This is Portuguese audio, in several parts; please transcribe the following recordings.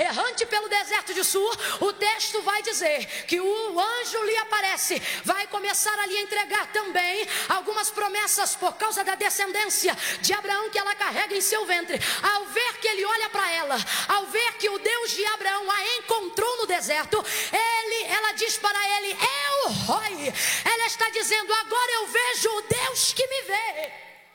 errante pelo deserto de Sur, o texto vai dizer que o anjo lhe aparece, vai começar a lhe entregar também algumas promessas por causa da descendência de Abraão que ela carrega em seu ventre. Ao ver que ele olha para ela, ao ver que o Deus de Abraão a encontrou no deserto, ela diz para ele: El Roi. Ela está dizendo: agora eu vejo o Deus que me vê.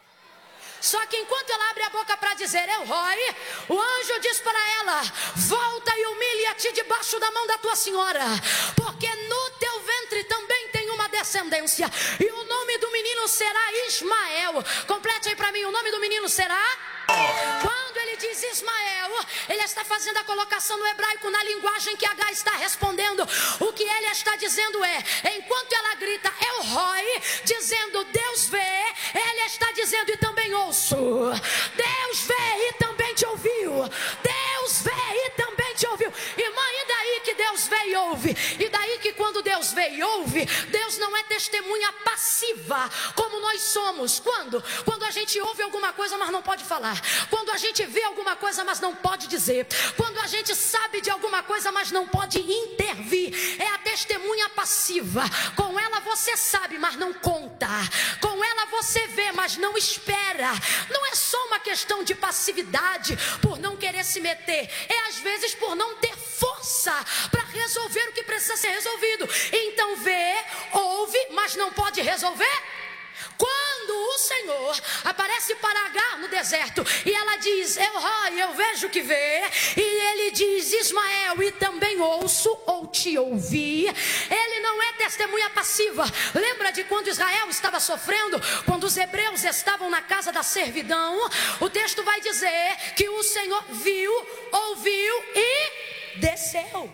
Só que enquanto ela abre a boca para dizer El Roi, o anjo diz para ela: volta e humilha-te debaixo da mão da tua senhora, porque no teu ventre também tem uma descendência, e o nome do menino será Ismael. Complete aí para mim: o nome do menino será... Quando ele diz Ismael, ele está fazendo a colocação no hebraico na linguagem que H está respondendo. O que ele está dizendo é, enquanto ela grita El Roi, dizendo Deus vê, ele está dizendo e também ouço. Deus vê e também te ouviu. Deus vê e também te ouviu. Irmã, e daí que Deus vê e ouve? E daí que quando Deus vê e ouve, Deus não é testemunha passiva como nós somos. Quando a gente ouve alguma coisa, mas não pode falar. Quando a gente vê alguma coisa, mas não pode dizer. Quando a gente sabe de alguma coisa, mas não pode intervir. É a testemunha passiva. Com ela você sabe, mas não conta. Com ela você vê, mas não espera. Não é só uma questão de passividade por não querer se meter. É às vezes por não ter força para resolver o que precisa ser resolvido. Então vê, ouve, mas não pode resolver. Quando o Senhor aparece para Agar no deserto e ela diz El Roi, eu vejo que vê, e ele diz Ismael, e também ouço ou te ouvi, ele não é testemunha passiva. Lembra de quando Israel estava sofrendo, quando os hebreus estavam na casa da servidão? O texto vai dizer que o Senhor viu, ouviu e desceu.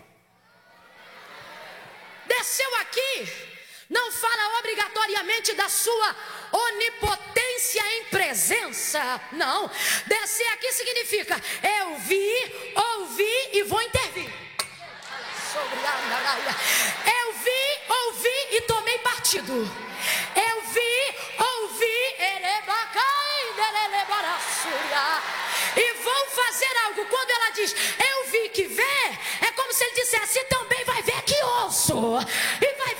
Desceu aqui não fala obrigatoriamente da sua onipotência em presença. Não. Descer aqui significa eu vi, ouvi e vou intervir. Eu vi, ouvi e tomei partido. Eu vi, ouvi e vou fazer algo. Quando ela diz eu vi que vê, é como se ele dissesse também vai ver que ouço. E vai ver